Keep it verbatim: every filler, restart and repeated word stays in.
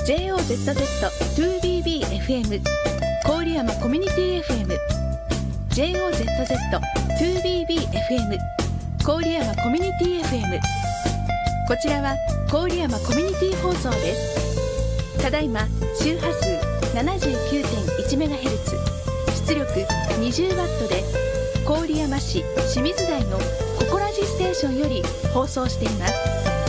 ジェイオーゼットゼットツービービーエフエム 郡山コミュニティ エフエム ジェイオーゼットゼットツービービーエフエム 郡山コミュニティ エフエム。 こちらは郡山コミュニティ放送です。ただいま周波数 ななじゅうきゅうてんいちメガヘルツ、 出力 にじゅうワット で郡山市清水台のココラジステーションより放送しています。